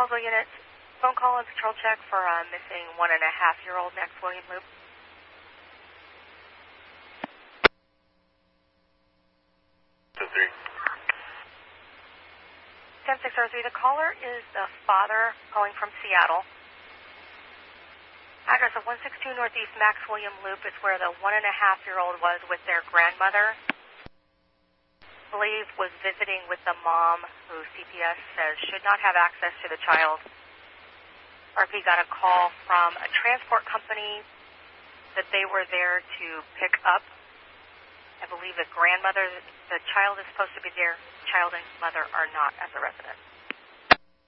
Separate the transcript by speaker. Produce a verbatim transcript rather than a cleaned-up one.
Speaker 1: Mobile units, phone call and patrol check for a missing one and a half year old Max William Loop.
Speaker 2: Two three.
Speaker 1: ten six zero three. The caller is the father calling from Seattle. Address of one sixty-two Northeast Max William Loop is where the one and a half year old was with their grandmother. I believe was visiting with the mom, who C P S says should not have access to the child. R P got a call from a transport company that they were there to pick up. I believe the grandmother, the child is supposed to be there. Child and mother are not at the residence.